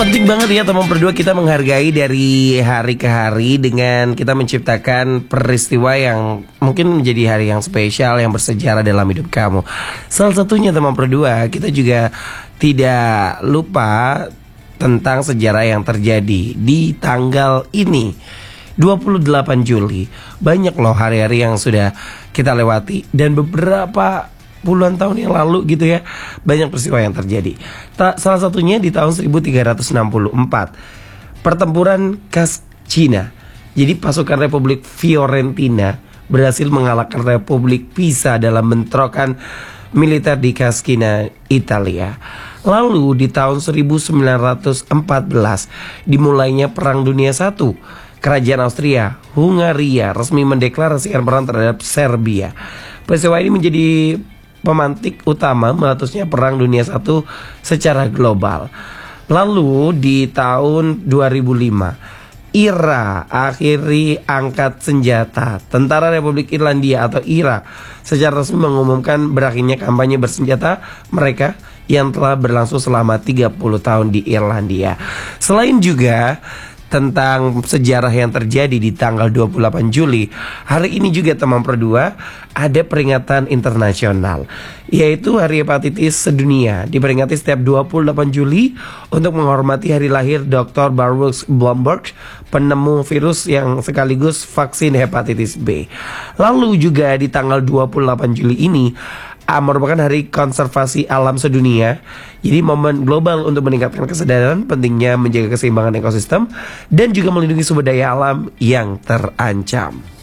Penting banget ya teman berdua kita menghargai dari hari ke hari dengan kita menciptakan peristiwa yang mungkin menjadi hari yang spesial, yang bersejarah dalam hidup kamu. Salah satunya teman berdua, kita juga tidak lupa tentang sejarah yang terjadi di tanggal ini, 28 Juli. Banyak loh hari-hari yang sudah kita lewati dan beberapa puluhan tahun yang lalu gitu ya, banyak peristiwa yang terjadi. Salah satunya di tahun 1364, pertempuran Cascina. Jadi pasukan Republik Fiorentina berhasil mengalahkan Republik Pisa dalam bentrokan militer di Cascina, Italia. Lalu di tahun 1914 dimulainya Perang Dunia I. Kerajaan Austria Hungaria resmi mendeklarasikan perang terhadap Serbia. Peristiwa ini menjadi pemantik utama meletusnya Perang Dunia I secara global. Lalu di tahun 2005, IRA akhiri angkat senjata. Tentara Republik Irlandia atau IRA secara resmi mengumumkan berakhirnya kampanye bersenjata mereka yang telah berlangsung selama 30 tahun di Irlandia. Selain juga tentang sejarah yang terjadi di tanggal 28 Juli, hari ini juga teman berdua ada peringatan internasional, yaitu Hari Hepatitis Sedunia. Diperingati setiap 28 Juli untuk menghormati hari lahir Dr. Baruch Blumberg, penemu virus yang sekaligus vaksin hepatitis B. Lalu juga di tanggal 28 Juli ini merupakan hari konservasi alam sedunia. Jadi momen global untuk meningkatkan kesadaran pentingnya menjaga keseimbangan ekosistem dan juga melindungi sumber daya alam yang terancam.